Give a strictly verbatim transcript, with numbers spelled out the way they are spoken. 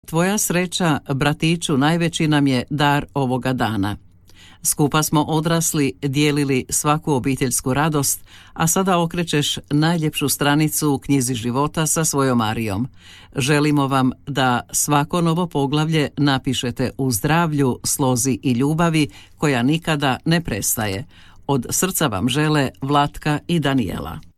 Tvoja sreća, bratiću, najveći nam je dar ovoga dana. Skupa smo odrasli, dijelili svaku obiteljsku radost, a sada okrećeš najljepšu stranicu u knjizi života sa svojom Marijom. Želimo vam da svako novo poglavlje napišete u zdravlju, slozi i ljubavi koja nikada ne prestaje. Od srca vam žele Vlatka i Danijela.